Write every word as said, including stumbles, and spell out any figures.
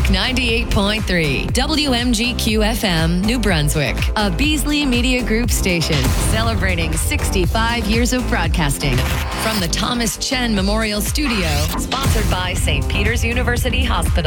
Music ninety-eight point three, W M G Q F M, New Brunswick, a Beasley Media Group station celebrating sixty-five years of broadcasting from the Thomas Chen Memorial Studio, sponsored by Saint Peter's University Hospital.